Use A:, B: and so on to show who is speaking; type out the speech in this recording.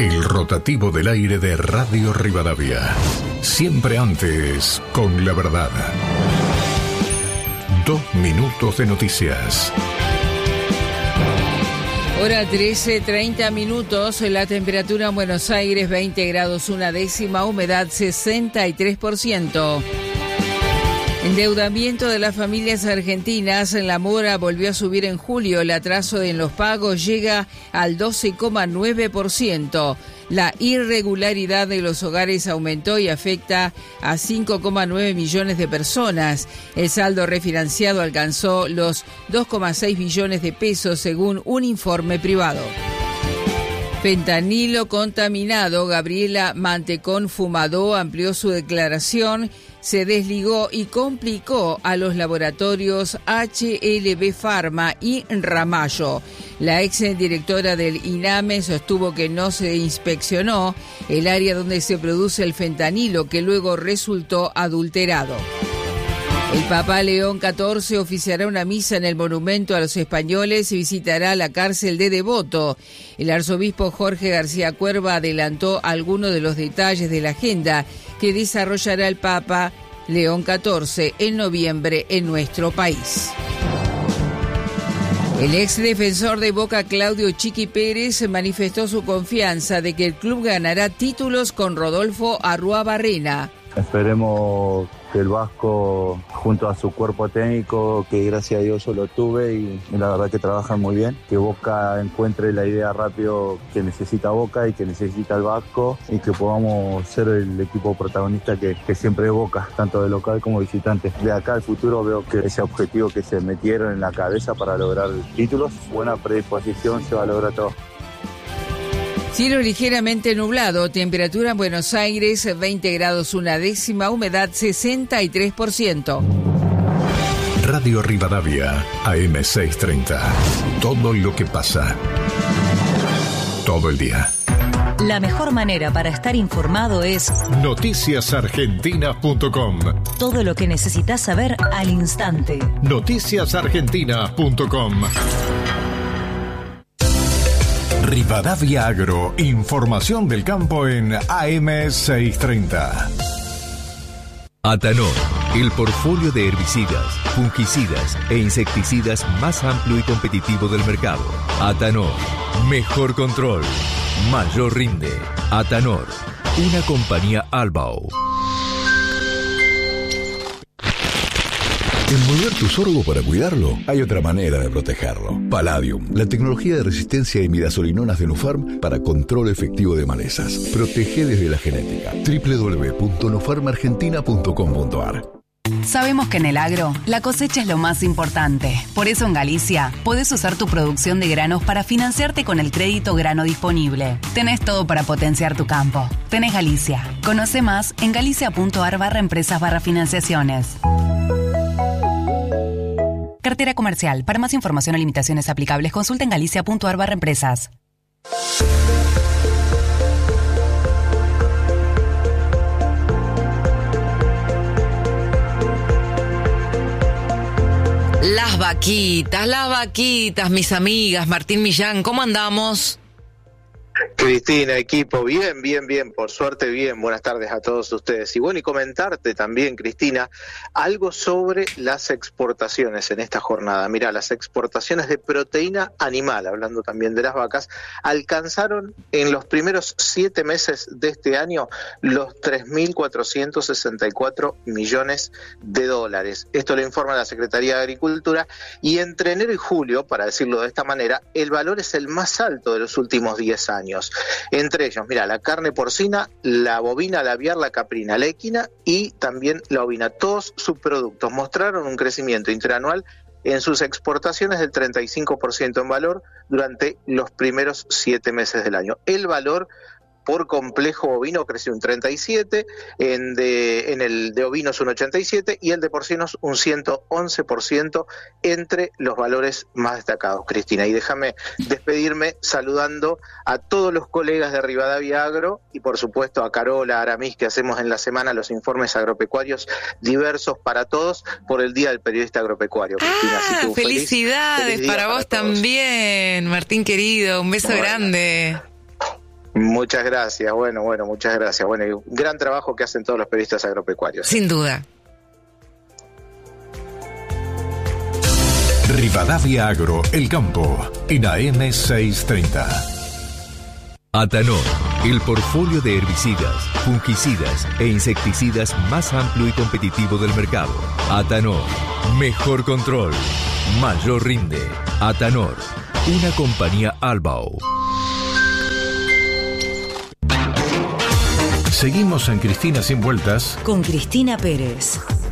A: El rotativo del aire de Radio Rivadavia. Siempre antes, con la verdad. 2 minutos de noticias.
B: Hora 13:30 minutos. La temperatura en Buenos Aires 20 grados 1 humedad 63%. Endeudamiento de las familias argentinas. La mora volvió a subir en julio. El atraso en los pagos llega al 12,9%. La irregularidad de los hogares aumentó y afecta a 5,9 millones de personas. El saldo refinanciado alcanzó los 2,6 billones de pesos según un informe privado. Fentanilo contaminado. Gabriela Mantecón Fumadó amplió su declaración. Se desligó y complicó a los laboratorios HLB Pharma y Ramallo. La exdirectora del INAME sostuvo que no se inspeccionó el área donde se produce el fentanilo, que luego resultó adulterado. El Papa León XIV oficiará una misa en el Monumento a los Españoles y visitará la cárcel de Devoto. El arzobispo Jorge García Cuerva adelantó algunos de los detalles de la agenda que desarrollará el Papa León XIV en noviembre en nuestro país. El exdefensor de Boca, Claudio Chiqui Pérez, manifestó su confianza de que el club ganará títulos con Rodolfo Arruabarrena.
C: Esperemos que el Vasco, junto a su cuerpo técnico, que gracias a Dios yo lo tuve y la verdad que trabajan muy bien, que Boca encuentre la idea rápido que necesita Boca y que necesita el Vasco y que podamos ser el equipo protagonista que siempre es Boca, tanto de local como visitante. De acá al futuro veo que ese objetivo que se metieron en la cabeza para lograr títulos, buena predisposición, se va a lograr todo.
B: Cielo ligeramente nublado, temperatura en Buenos Aires 20 grados 1 humedad 63%.
A: Radio Rivadavia, AM 630. Todo lo que pasa. Todo el día.
D: La mejor manera para estar informado es
A: noticiasargentinas.com.
D: Todo lo que necesitas saber al instante.
A: Noticiasargentinas.com. Rivadavia Agro, información del campo en AM 630.
E: Atanor, el portfolio de herbicidas, fungicidas e insecticidas más amplio y competitivo del mercado. Atanor, mejor control, mayor rinde. Atanor, una compañía Albao.
F: Envolver tu sorgo para cuidarlo, hay otra manera de protegerlo. Palladium, la tecnología de resistencia a imidazolinonas de Nufarm para control efectivo de malezas. Protege desde la genética. www.nufarmargentina.com.ar.
G: Sabemos que en el agro, la cosecha es lo más importante. Por eso en Galicia, podés usar tu producción de granos para financiarte con el crédito grano disponible. Tenés todo para potenciar tu campo. Tenés Galicia. Conoce más en galicia.ar/empresas/financiaciones. Cartera comercial. Para más información o limitaciones aplicables, consulta en galicia.ar/empresas.
H: Las vaquitas, mis amigas. Martín Millán, ¿cómo andamos?
I: Cristina, equipo, bien, por suerte bien, buenas tardes a todos ustedes. Y bueno, y comentarte también, Cristina, algo sobre las exportaciones en esta jornada. Mirá, las exportaciones de proteína animal, hablando también de las vacas, alcanzaron en los primeros 7 meses de este año los 3.464 millones de dólares. Esto lo informa la Secretaría de Agricultura, y entre enero y julio, para decirlo de esta manera, el valor es el más alto de los últimos 10 años. Entre ellos, mira, la carne porcina, la bovina, la aviar, la caprina, la equina y también la ovina. Todos sus productos mostraron un crecimiento interanual en sus exportaciones del 35% en valor durante los primeros 7 meses del año. El valor por complejo bovino creció un 37%, en el de ovinos un 87% y el de porcinos un 111% entre los valores más destacados, Cristina. Y déjame despedirme saludando a todos los colegas de Rivadavia Agro y por supuesto a Carola Aramis, que hacemos en la semana los informes agropecuarios diversos para todos por el Día del Periodista Agropecuario, Cristina. Así que
H: felicidades
I: feliz
H: para vos
I: todos.
H: también, Martín querido, un beso grande.
I: Muchas gracias, bueno, muchas gracias. Bueno, y un gran trabajo que hacen todos los periodistas agropecuarios.
H: Sin duda.
A: Rivadavia Agro, El Campo, en AM 630.
E: Atanor, el portfolio de herbicidas, fungicidas e insecticidas más amplio y competitivo del mercado. Atanor, mejor control, mayor rinde. Atanor, una compañía Albao.
A: Seguimos en Cristina Sin Vueltas
D: con Cristina Pérez.